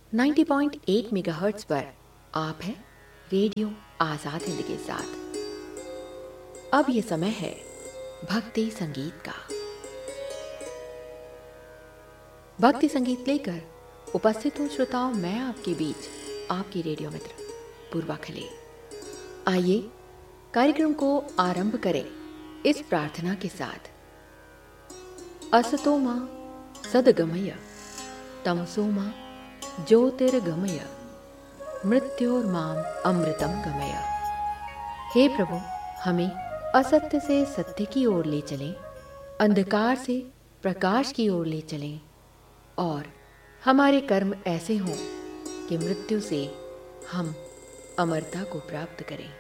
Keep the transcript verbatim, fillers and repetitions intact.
नब्बे पॉइंट एक मेगाहर्ट्ज़ पर आप हैं रेडियो आज़ाद हिंद के साथ। अब ये समय है भक्ति संगीत का। भक्ति संगीत लेकर उपस्थित हूँ श्रोताओं, मैं आपके बीच आपकी रेडियो मित्र पूर्वा खले। आइए कार्यक्रम को आरंभ करें इस प्रार्थना के साथ। असतो मा सद्गमय तमसो मा ज्योतिर्गमय मृत्योर्माम अमृतम गमय। हे प्रभु, हमें असत्य से सत्य की ओर ले चलें, अंधकार से प्रकाश की ओर ले चलें और हमारे कर्म ऐसे हों कि मृत्यु से हम अमरता को प्राप्त करें।